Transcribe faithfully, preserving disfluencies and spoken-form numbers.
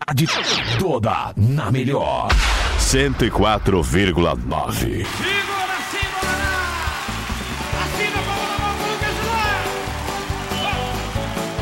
tarde toda na melhor. cento e quatro vírgula nove.